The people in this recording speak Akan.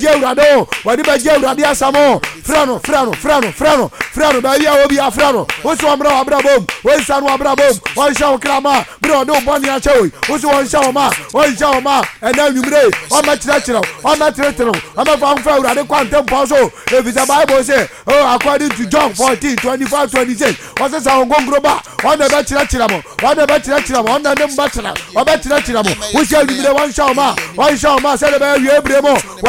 Jeurado, wadi ba Jeuradi asamo, frano, ba ya obi afrano, osu amra abrabom, o sanu abrabom, o sha krama, bro no boni a chewi, osu o sha ma, and now you mre, o ma tira, o ma fa Urade kwantem poso, if the Bible say, oh according to John 14:25-26, what's the sound gongroba, on the bachelor, on the bachelor, we shall be the one shama, said about you,